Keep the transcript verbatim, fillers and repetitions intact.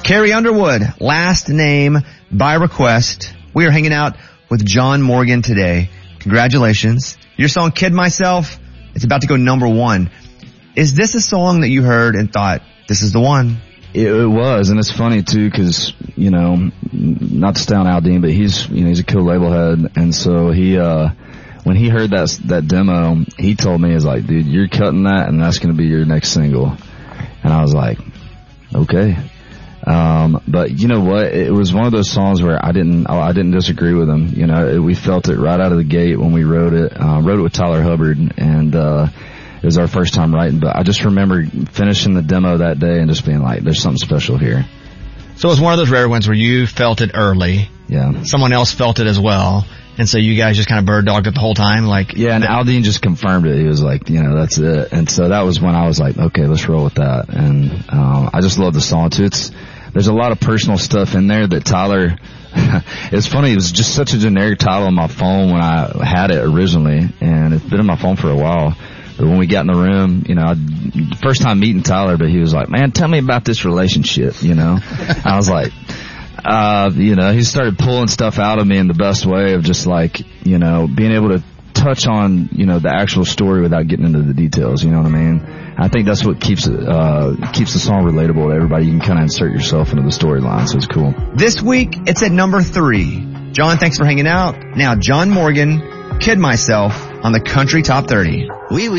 Carrie Underwood, last name by request. We are hanging out with John Morgan today. Congratulations. Your song, Kid Myself, it's about to go number one. Is this a song that you heard and thought, this is the one? It, it was, and it's funny too, because, you know, not to stay on Aldean, but he's, you know, he's a cool label head, and so he, uh, when he heard that, that demo, he told me, he's like, dude, you're cutting that, and that's gonna be your next single. And I was like, okay. Um, but you know what? It was one of those songs where I didn't, I didn't disagree with him. You know, it, we felt it right out of the gate when we wrote it. Uh, wrote it with Tyler Hubbard, and uh, it was our first time writing. But I just remember finishing the demo that day and just being like, "There's something special here." So it was one of those rare ones where you felt it early. Yeah. Someone else felt it as well. And so you guys just kind of bird dogged it the whole time, like. Yeah, and Aldean just confirmed it. He was like, you know, that's it. And so that was when I was like, okay, let's roll with that. And um, I just love the song too. It's there's a lot of personal stuff in there that Tyler. It's funny. It was just such a generic title on my phone when I had it originally, and it's been on my phone for a while. But when we got in the room, you know, I, first time meeting Tyler, but he was like, "Man, tell me about this relationship," you know. I was like. Uh, you know, he started pulling stuff out of me in the best way of just like, you know, being able to touch on, you know, the actual story without getting into the details, you know what I mean? I think that's what keeps it, uh, keeps the song relatable to everybody. You can kind of insert yourself into the storyline, so it's cool. This week, it's at number three. John, thanks for hanging out. Now, John Morgan, Kid Myself on the Country Top thirty. We